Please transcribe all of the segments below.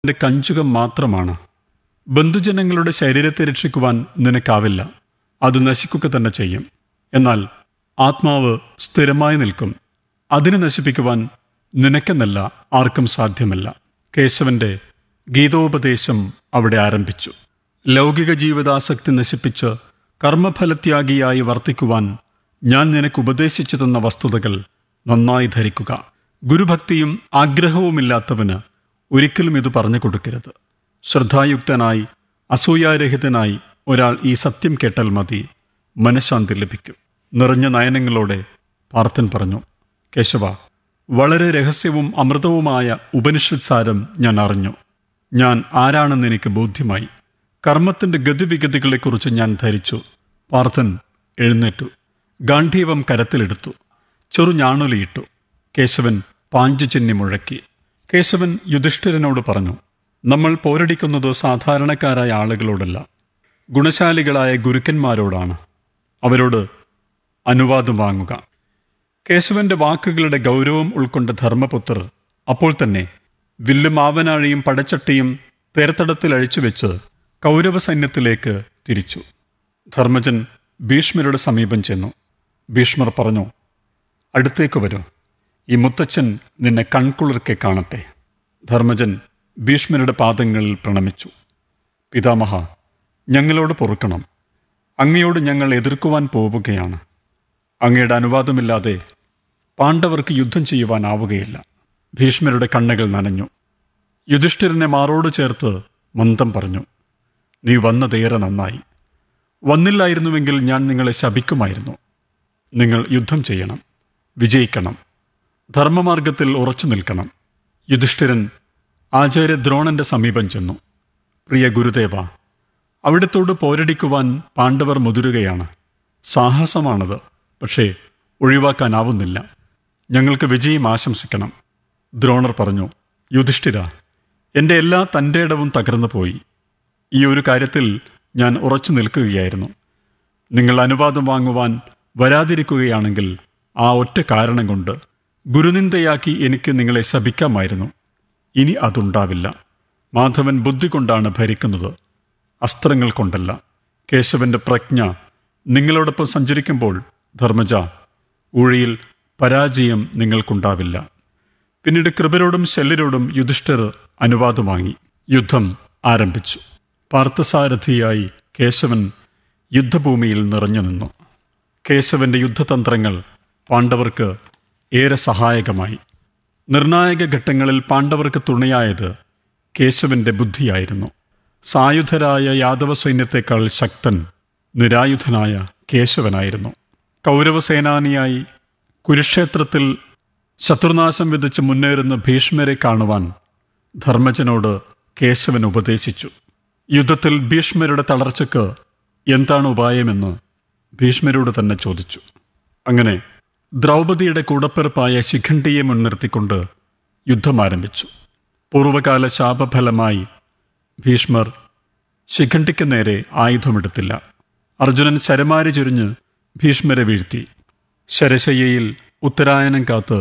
നിന്റെ കഞ്ചുകം മാത്രമാണ്. ബന്ധുജനങ്ങളുടെ ശരീരത്തെ രക്ഷിക്കുവാൻ നിനക്കാവില്ല. അത് നശിക്കുക തന്നെ ചെയ്യും. എന്നാൽ ആത്മാവ് സ്ഥിരമായി നിൽക്കും. അതിനെ നശിപ്പിക്കുവാൻ നിനക്കെന്നല്ല ആർക്കും സാധ്യമല്ല. കേശവന്റെ ഗീതോപദേശം അവിടെ ആരംഭിച്ചു. ലൗകിക ജീവിതാസക്തി നശിപ്പിച്ച് കർമ്മഫലത്യാഗിയായി വർത്തിക്കുവാൻ ഞാൻ നിനക്ക് ഉപദേശിച്ചു തന്ന വസ്തുതകൾ നന്നായി ധരിക്കുക. ഗുരുഭക്തിയും ആഗ്രഹവുമില്ലാത്തവന് ഒരിക്കലും ഇത് പറഞ്ഞു കൊടുക്കരുത്. ശ്രദ്ധായുക്തനായി അസൂയാരഹിതനായി ഒരാൾ ഈ സത്യം കേട്ടാൽ മതി, മനഃശാന്തി ലഭിക്കും. നിറഞ്ഞ നയനങ്ങളോടെ പാർത്ഥൻ പറഞ്ഞു, കേശവ, വളരെ രഹസ്യവും അമൃതവുമായ ഉപനിഷത് സാരം ഞാൻ അറിഞ്ഞു. ഞാൻ ആരാണെന്ന് എനിക്ക് ബോധ്യമായി. കർമ്മത്തിന്റെ ഗതിവിഗതികളെക്കുറിച്ച് ഞാൻ ധരിച്ചു. പാർത്ഥൻ എഴുന്നേറ്റു, ഗാന്ധീവം കരത്തിലെടുത്തു, ചെറുഞാണൊലിയിട്ടു. കേശവൻ പാഞ്ചുചന്യം മുഴക്കി. കേശവൻ യുധിഷ്ഠിരനോട് പറഞ്ഞു, നമ്മൾ പോരടിക്കുന്നത് സാധാരണക്കാരായ ആളുകളോടല്ല, ഗുണശാലികളായ ഗുരുക്കന്മാരോടാണ്. അവരോട് അനുവാദം വാങ്ങുക. കേശവന്റെ വാക്കുകളുടെ ഗൗരവം ഉൾക്കൊണ്ട ധർമ്മപുത്രർ അപ്പോൾ തന്നെ വില്ലും ആവനാഴിയും പടച്ചട്ടിയും തേർത്തടത്തിൽ അഴിച്ചുവെച്ച് കൗരവ സൈന്യത്തിലേക്ക് തിരിച്ചു. ധർമ്മജൻ ഭീഷ്മരുടെ സമീപം ചെന്നു. ഭീഷ്മർ പറഞ്ഞു, അടുത്തേക്ക് വരൂ, ഈ മുത്തച്ഛൻ നിന്നെ കൺകുളിർക്കെ കാണട്ടെ. ധർമ്മജൻ ഭീഷ്മരുടെ പാദങ്ങളിൽ പ്രണമിച്ചു. പിതാമഹ, ഞങ്ങളോട് പൊറുക്കണം. അങ്ങയോട് ഞങ്ങൾ എതിർക്കുവാൻ പോവുകയാണ്. അങ്ങയുടെ അനുവാദമില്ലാതെ പാണ്ഡവർക്ക് യുദ്ധം ചെയ്യുവാനാവുകയില്ല. ഭീഷ്മരുടെ കണ്ണുകൾ നനഞ്ഞു. യുധിഷ്ഠിരനെ മാറോട് ചേർത്ത് മന്ദം പറഞ്ഞു, നീ വന്നതേറെ നന്നായി. വന്നില്ലായിരുന്നുവെങ്കിൽ ഞാൻ നിങ്ങളെ ശപിക്കുമായിരുന്നു. നിങ്ങൾ യുദ്ധം ചെയ്യണം, വിജയിക്കണം, ധർമ്മമാർഗത്തിൽ ഉറച്ചു നിൽക്കണം. യുധിഷ്ഠിരൻ ആചാര്യ ദ്രോണന്റെ സമീപം ചെന്നു. പ്രിയ ഗുരുദേവ, അവിടത്തോട് പോരടിക്കുവാൻ പാണ്ഡവർ മുതിരുകയാണ്. സാഹസമാണത്, പക്ഷേ ഒഴിവാക്കാനാവുന്നില്ല. ഞങ്ങൾക്ക് വിജയം ആശംസിക്കണം. ദ്രോണർ പറഞ്ഞു, യുധിഷ്ഠിര, എൻ്റെ എല്ലാ തൻ്റെ ഇടവും തകർന്നു പോയി. ഈ ഒരു കാര്യത്തിൽ ഞാൻ ഉറച്ചു നിൽക്കുകയായിരുന്നു. നിങ്ങൾ അനുവാദം വാങ്ങുവാൻ വരാതിരിക്കുകയാണെങ്കിൽ ആ ഒറ്റ കാരണം കൊണ്ട് ഗുരുനിന്ദയാക്കി എനിക്ക് നിങ്ങളെ ശപിക്കാമായിരുന്നു. ഇനി അതുണ്ടാവില്ല. മാധവൻ ബുദ്ധി കൊണ്ടാണ് ഭരിക്കുന്നത്, അസ്ത്രങ്ങൾ കൊണ്ടല്ല. കേശവന്റെ പ്രജ്ഞ നിങ്ങളോടൊപ്പം സഞ്ചരിക്കുമ്പോൾ ധർമ്മജ, ഊഴിയിൽ പരാജയം നിങ്ങൾക്കുണ്ടാവില്ല. പിന്നീട് കൃപരോടും ശല്യരോടും യുധിഷ്ഠിർ അനുവാദം വാങ്ങി. യുദ്ധം ആരംഭിച്ചു. പാർത്ഥസാരഥിയായി കേശവൻ യുദ്ധഭൂമിയിൽ നിറഞ്ഞു നിന്നു. കേശവന്റെ യുദ്ധതന്ത്രങ്ങൾ പാണ്ഡവർക്ക് ഏറെ സഹായകമായി. നിർണായക ഘട്ടങ്ങളിൽ പാണ്ഡവർക്ക് തുണയായത് കേശവന്റെ ബുദ്ധിയായിരുന്നു. സായുധരായ യാദവ സൈന്യത്തെക്കാൾ ശക്തൻ നിരായുധനായ കേശവനായിരുന്നു. കൗരവസേനാനിയായി കുരുക്ഷേത്രത്തിൽ ശത്രുനാശം വിധിച്ച് മുന്നേറുന്ന ഭീഷ്മരെ കാണുവാൻ ധർമ്മജനോട് കേശവൻ ഉപദേശിച്ചു. യുദ്ധത്തിൽ ഭീഷ്മരുടെ തളർച്ചയ്ക്ക് എന്താണ് ഉപായമെന്ന് ഭീഷ്മരോട് തന്നെ ചോദിച്ചു. അങ്ങനെ ദ്രൗപദിയുടെ കൂടപ്പിറപ്പായ ശിഖണ്ഡിയെ മുൻനിർത്തിക്കൊണ്ട് യുദ്ധം ആരംഭിച്ചു. പൂർവകാല ശാപഫലമായി ഭീഷ്മർ ശിഖണ്ഡിക്ക് നേരെ ആയുധമെടുത്തില്ല. അർജുനൻ ശരമാരി ചൊരിഞ്ഞ് ഭീഷ്മരെ വീഴ്ത്തി. ശരശയ്യയിൽ ഉത്തരായനം കാത്ത്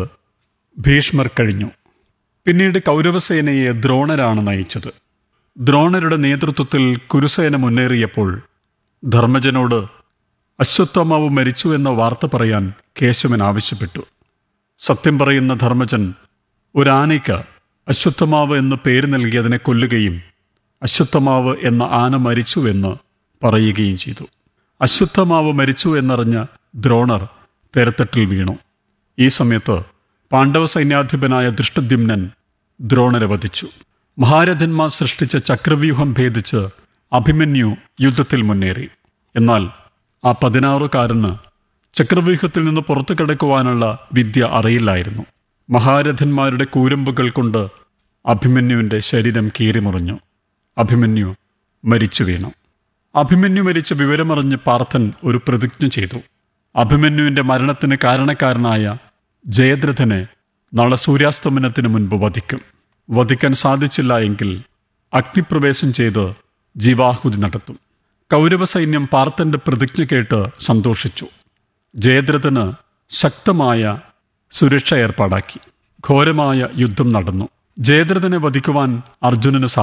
ഭീഷ്മർ കഴിഞ്ഞു. പിന്നീട് കൗരവസേനയെ ദ്രോണരാണ് നയിച്ചത്. ദ്രോണരുടെ നേതൃത്വത്തിൽ കുരുസേന മുന്നേറിയപ്പോൾ ധർമ്മജനോട് അശ്വത്ഥമാവ് മരിച്ചു എന്ന വാർത്ത പറയാൻ കേശവൻ ആവശ്യപ്പെട്ടു. സത്യം പറയുന്ന ധർമ്മജൻ ഒരാനയ്ക്ക് അശ്വത്ഥമാവ് എന്ന് പേര് നൽകിയതിനെ കൊല്ലുകയും അശ്വത്ഥമാവ് എന്ന ആന മരിച്ചു എന്ന് പറയുകയും ചെയ്തു. അശ്വത്ഥമാവ് മരിച്ചു എന്നറിഞ്ഞ ദ്രോണർ തെരത്തട്ടിൽ വീണു. ഈ സമയത്ത് പാണ്ഡവ സൈന്യാധിപനായ ദൃഷ്ടദ്യുമ്നൻ ദ്രോണരെ വധിച്ചു. മഹാരഥന്മാർ സൃഷ്ടിച്ച ചക്രവ്യൂഹം ഭേദിച്ച് അഭിമന്യു യുദ്ധത്തിൽ മുന്നേറി. എന്നാൽ ആ 16കാരന് ചക്രവ്യൂഹത്തിൽ നിന്ന് പുറത്തു കിടക്കുവാനുള്ള വിദ്യ അറിയില്ലായിരുന്നു. മഹാരഥന്മാരുടെ കൂരമ്പുകൾ കൊണ്ട് അഭിമന്യുവിൻ്റെ ശരീരം കീറിമുറിഞ്ഞു. അഭിമന്യു മരിച്ചു വീണു. അഭിമന്യു മരിച്ച വിവരമറിഞ്ഞ് പാർത്ഥൻ ഒരു പ്രതിജ്ഞ ചെയ്തു. അഭിമന്യുവിൻ്റെ മരണത്തിന് കാരണക്കാരനായ ജയദ്രഥനെ നാളെ സൂര്യാസ്തമനത്തിന് മുൻപ് വധിക്കും. വധിക്കാൻ സാധിച്ചില്ല എങ്കിൽ അഗ്നിപ്രവേശം ചെയ്ത് ജീവാഹുതി നടത്തും. കൗരവ സൈന്യം പാർത്ഥന്റെ പ്രതിജ്ഞ കേട്ട് സന്തോഷിച്ചു. ജയദ്രഥന് ശക്തമായ സുരക്ഷ ഏർപ്പാടാക്കി. ഘോരമായ യുദ്ധം നടന്നു. ജയദ്രഥനെ വധിക്കുവാൻ അർജുനന്